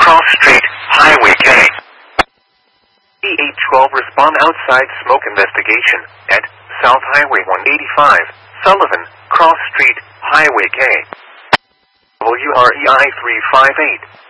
Cross Street, Highway K. E812 respond outside smoke investigation at South Highway 185, Sullivan, Cross Street, Highway K. WREI 358.